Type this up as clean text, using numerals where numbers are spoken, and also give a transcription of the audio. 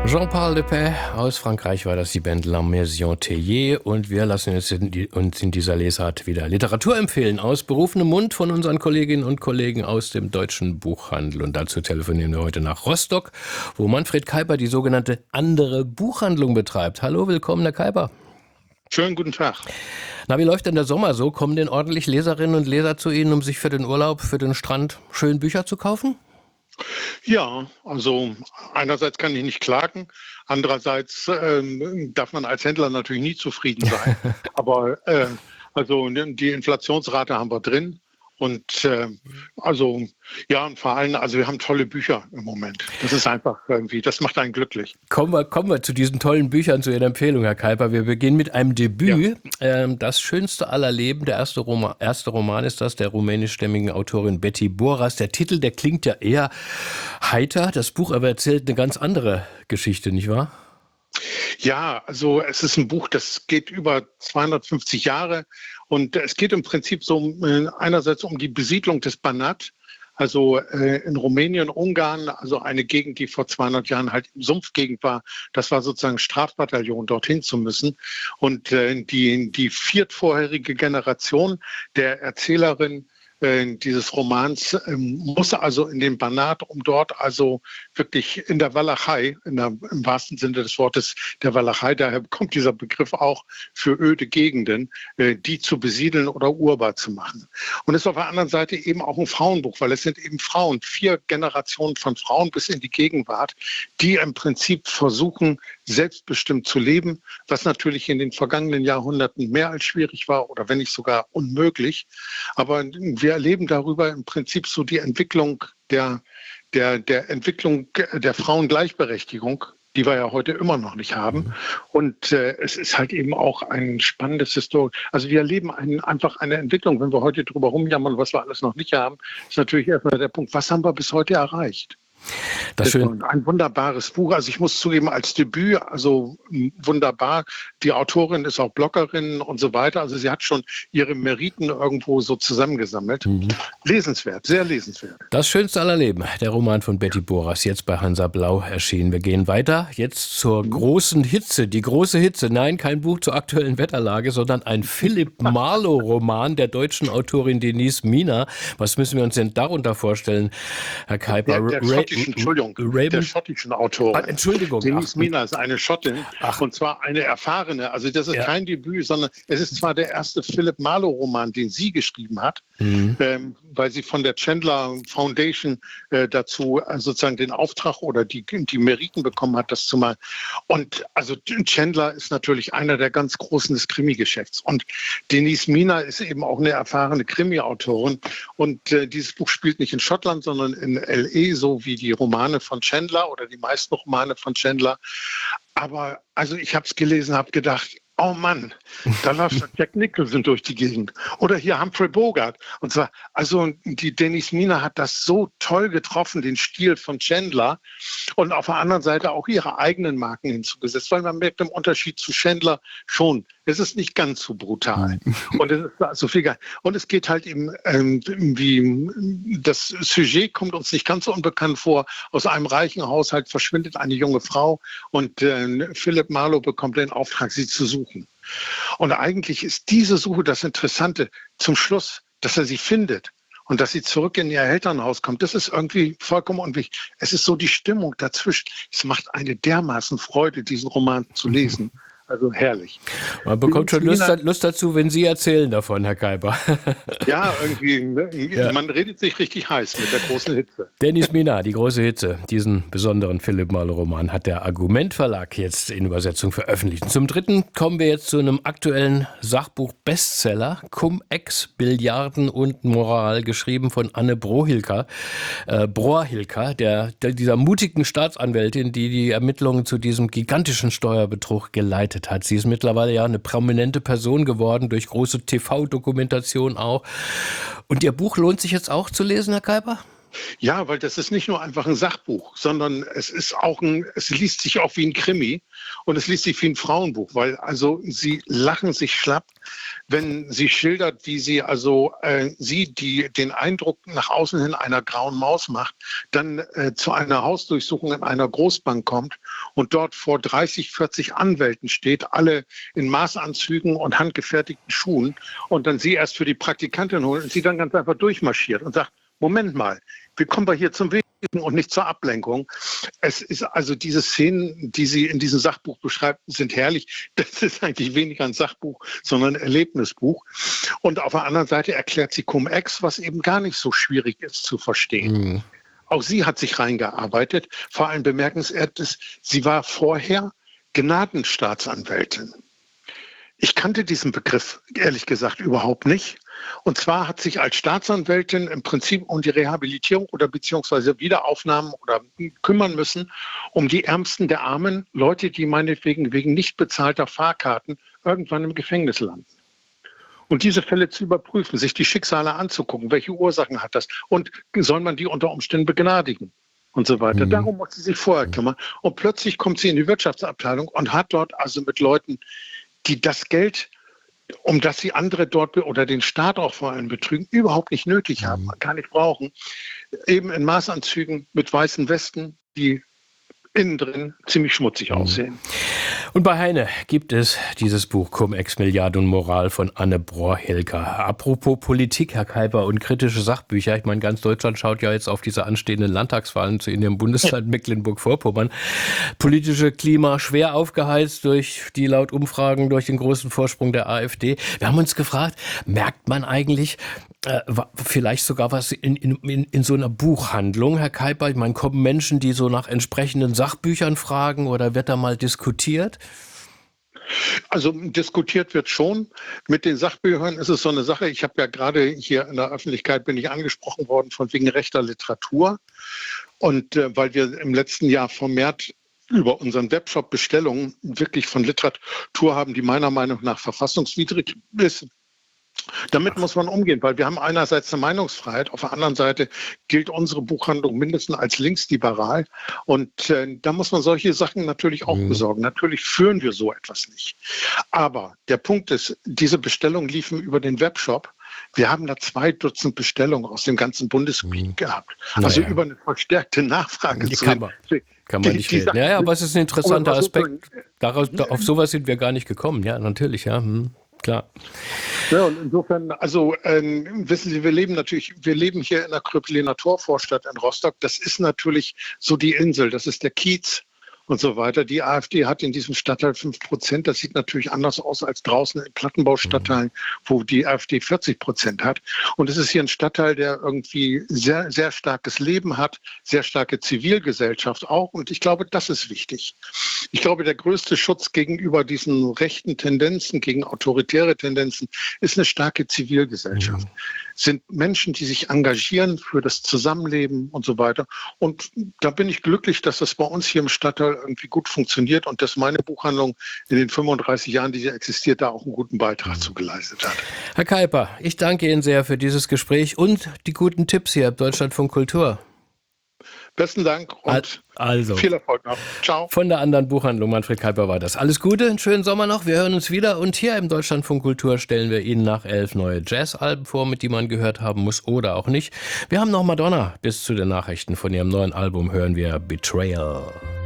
Jean-Paul Depay aus Frankreich war das, die Band La Maison Théier, und wir lassen uns in dieser Lesart wieder Literatur empfehlen aus berufenem Mund von unseren Kolleginnen und Kollegen aus dem deutschen Buchhandel. Und dazu telefonieren wir heute nach Rostock, wo Manfred Keiper die sogenannte andere Buchhandlung betreibt. Hallo, willkommen, Herr Keiper. Schönen guten Tag. Na, wie läuft denn der Sommer so? Kommen denn ordentlich Leserinnen und Leser zu Ihnen, um sich für den Urlaub, für den Strand schön Bücher zu kaufen? Ja, also einerseits kann ich nicht klagen, andererseits darf man als Händler natürlich nie zufrieden sein. Aber also die Inflationsrate haben wir drin. Und also ja, und vor allem, also wir haben tolle Bücher im Moment. Das ist einfach irgendwie, das macht einen glücklich. Kommen wir zu diesen tollen Büchern, zu Ihrer Empfehlung, Herr Keiper. Wir beginnen mit einem Debüt. Ja. Das schönste aller Leben, der erste Roman ist das, der rumänischstämmigen Autorin Betty Boras. Der Titel, der klingt ja eher heiter. Das Buch aber erzählt eine ganz andere Geschichte, nicht wahr? Ja, also es ist ein Buch, das geht über 250 Jahre und es geht im Prinzip so einerseits um die Besiedlung des Banat, also in Rumänien, Ungarn, also eine Gegend, die vor 200 Jahren halt Sumpfgegend war. Das war sozusagen Strafbataillon, dorthin zu müssen. Und die viertvorherige Generation der Erzählerin dieses Romans muss also in den Banat, um dort also wirklich in der Walachei, im wahrsten Sinne des Wortes der Walachei, daher kommt dieser Begriff auch für öde Gegenden, die zu besiedeln oder urbar zu machen. Und es ist auf der anderen Seite eben auch ein Frauenbuch, weil es sind eben Frauen, 4 Generationen von Frauen bis in die Gegenwart, die im Prinzip versuchen, selbstbestimmt zu leben, was natürlich in den vergangenen Jahrhunderten mehr als schwierig war oder wenn nicht sogar unmöglich. Aber wir erleben darüber im Prinzip so die Entwicklung der Entwicklung der Frauengleichberechtigung, die wir ja heute immer noch nicht haben. Und es ist halt eben auch ein spannendes Historik. Also wir erleben einfach eine Entwicklung. Wenn wir heute drüber rumjammern, was wir alles noch nicht haben, ist natürlich erstmal der Punkt, was haben wir bis heute erreicht? Das ist ein wunderbares Buch. Also ich muss zugeben, als Debüt, also wunderbar. Die Autorin ist auch Bloggerin und so weiter. Also sie hat schon ihre Meriten irgendwo so zusammengesammelt. Lesenswert, sehr lesenswert. Das Schönste aller Leben, der Roman von Betty Boras, jetzt bei Hansa Blau erschienen. Wir gehen weiter, jetzt zur großen Hitze. Die große Hitze, nein, kein Buch zur aktuellen Wetterlage, sondern ein Philipp Marlowe-Roman der deutschen Autorin Denise Mina. Was müssen wir uns denn darunter vorstellen, Herr Keiper? Der schottischen Autorin. Entschuldigung. Denise Mina ist eine Schottin und zwar eine erfahrene. Also das ist kein Debüt, sondern es ist zwar der erste Philipp Marlowe-Roman, den sie geschrieben hat, weil sie von der Chandler Foundation dazu sozusagen den Auftrag oder die Meriten bekommen hat, das zu machen. Und also Chandler ist natürlich einer der ganz Großen des Krimi-Geschäfts. Und Denise Mina ist eben auch eine erfahrene Krimi-Autorin. Und dieses Buch spielt nicht in Schottland, sondern in L.A., so wie die Romane von Chandler oder die meisten Romane von Chandler. Aber also ich habe es gelesen, habe gedacht, oh Mann, da läuft Jack Nicholson durch die Gegend. Oder hier Humphrey Bogart. Und zwar, also die Denise Mina hat das so toll getroffen, den Stil von Chandler. Und auf der anderen Seite auch ihre eigenen Marken hinzugesetzt. Weil man merkt im Unterschied zu Chandler schon, es ist nicht ganz so brutal. Und es ist so viel geil. Und es geht halt eben, das Sujet kommt uns nicht ganz so unbekannt vor. Aus einem reichen Haushalt verschwindet eine junge Frau und Philipp Marlowe bekommt den Auftrag, sie zu suchen. Und eigentlich ist diese Suche das Interessante zum Schluss, dass er sie findet. Und dass sie zurück in ihr Elternhaus kommt, das ist irgendwie vollkommen unwichtig. Es ist so die Stimmung dazwischen. Es macht eine dermaßen Freude, diesen Roman zu lesen. Also herrlich. Man bekommt schon Lust dazu, wenn Sie erzählen davon, Herr Keiper. Ja, irgendwie, man redet sich richtig heiß mit der großen Hitze. Denise Mina, die große Hitze. Diesen besonderen Philipp Marlowe-Roman hat der Argument Verlag jetzt in Übersetzung veröffentlicht. Zum Dritten kommen wir jetzt zu einem aktuellen Sachbuch-Bestseller. Cum-Ex, Billiarden und Moral, geschrieben von Anne Brohilka, dieser mutigen Staatsanwältin, die die Ermittlungen zu diesem gigantischen Steuerbetrug geleitet hat. Sie ist mittlerweile ja eine prominente Person geworden, durch große TV-Dokumentation auch. Und Ihr Buch lohnt sich jetzt auch zu lesen, Herr Keiper? Ja, weil das ist nicht nur einfach ein Sachbuch, sondern es liest sich auch wie ein Krimi und es liest sich wie ein Frauenbuch, weil also sie lachen sich schlapp, wenn sie schildert, wie sie die den Eindruck nach außen hin einer grauen Maus macht, dann zu einer Hausdurchsuchung in einer Großbank kommt und dort vor 30, 40 Anwälten steht, alle in Maßanzügen und handgefertigten Schuhen und dann sie erst für die Praktikantin holt und sie dann ganz einfach durchmarschiert und sagt, Moment mal, wie kommen wir hier zum Wesentlichen und nicht zur Ablenkung? Es ist also diese Szenen, die sie in diesem Sachbuch beschreibt, sind herrlich. Das ist eigentlich weniger ein Sachbuch, sondern ein Erlebnisbuch. Und auf der anderen Seite erklärt sie Cum-Ex, was eben gar nicht so schwierig ist zu verstehen. Mhm. Auch sie hat sich reingearbeitet. Vor allem bemerkenswert ist, sie war vorher Gnadenstaatsanwältin. Ich kannte diesen Begriff, ehrlich gesagt, überhaupt nicht. Und zwar hat sich als Staatsanwältin im Prinzip um die Rehabilitierung oder beziehungsweise Wiederaufnahmen oder kümmern müssen, um die Ärmsten der Armen, Leute, die meinetwegen wegen nicht bezahlter Fahrkarten irgendwann im Gefängnis landen. Und diese Fälle zu überprüfen, sich die Schicksale anzugucken, welche Ursachen hat das und soll man die unter Umständen begnadigen und so weiter. Mhm. Darum muss sie sich vorher kümmern. Und plötzlich kommt sie in die Wirtschaftsabteilung und hat dort also mit Leuten, die das Geld, um das sie andere dort oder den Staat auch vor allem betrügen, überhaupt nicht nötig haben, gar nicht brauchen, eben in Maßanzügen mit weißen Westen, die innen drin ziemlich schmutzig aussehen. Und bei Heine gibt es dieses Buch Cum-Ex, Milliarde und Moral von Anne Brohr-Helger. Apropos Politik, Herr Kuiper, und kritische Sachbücher. Ich meine, ganz Deutschland schaut ja jetzt auf diese anstehenden Landtagswahlen in dem Bundesland Mecklenburg-Vorpommern. Politische Klima schwer aufgeheizt durch die laut Umfragen, durch den großen Vorsprung der AfD. Wir haben uns gefragt, merkt man eigentlich vielleicht sogar was in so einer Buchhandlung, Herr Kuiper? Ich meine, kommen Menschen, die so nach entsprechenden Sachbüchern fragen oder wird da mal diskutiert? Also diskutiert wird schon. Mit den Sachbüchern ist es so eine Sache. Ich habe ja gerade hier in der Öffentlichkeit bin ich angesprochen worden von wegen rechter Literatur. Und weil wir im letzten Jahr vermehrt über unseren Webshop Bestellungen wirklich von Literatur haben, die meiner Meinung nach verfassungswidrig ist. Damit muss man umgehen, weil wir haben einerseits eine Meinungsfreiheit, auf der anderen Seite gilt unsere Buchhandlung mindestens als linksliberal und da muss man solche Sachen natürlich auch besorgen. Natürlich führen wir so etwas nicht. Aber der Punkt ist, diese Bestellungen liefen über den Webshop. Wir haben da 2 Dutzend Bestellungen aus dem ganzen Bundesgebiet gehabt. Also über eine verstärkte Nachfrage zu kann man nicht reden. Ja, aber es ist ein interessanter Aspekt. Auf sowas sind wir gar nicht gekommen. Ja, natürlich, ja. Klar. Ja, und insofern, wissen Sie, wir leben hier in der Kröpeliner Torvorstadt in Rostock. Das ist natürlich so die Insel, das ist der Kiez und so weiter. Die AfD hat in diesem Stadtteil 5%. Das sieht natürlich anders aus als draußen in Plattenbaustadtteilen, wo die AfD 40% hat. Und es ist hier ein Stadtteil, der irgendwie sehr, sehr starkes Leben hat, sehr starke Zivilgesellschaft auch. Und ich glaube, das ist wichtig. Ich glaube, der größte Schutz gegenüber diesen rechten Tendenzen, gegen autoritäre Tendenzen, ist eine starke Zivilgesellschaft. Sind Menschen, die sich engagieren für das Zusammenleben und so weiter. Und da bin ich glücklich, dass das bei uns hier im Stadtteil irgendwie gut funktioniert und dass meine Buchhandlung in den 35 Jahren, die sie existiert, da auch einen guten Beitrag zu geleistet hat. Herr Kuiper, ich danke Ihnen sehr für dieses Gespräch und die guten Tipps hier im Deutschlandfunk Kultur. Besten Dank und viel Erfolg noch. Ciao. Von der anderen Buchhandlung Manfred Kuiper war das. Alles Gute, einen schönen Sommer noch. Wir hören uns wieder. Und hier im Deutschlandfunk Kultur stellen wir Ihnen nach 11 neue Jazz-Alben vor, mit die man gehört haben muss oder auch nicht. Wir haben noch Madonna. Bis zu den Nachrichten von ihrem neuen Album hören wir Betrayal.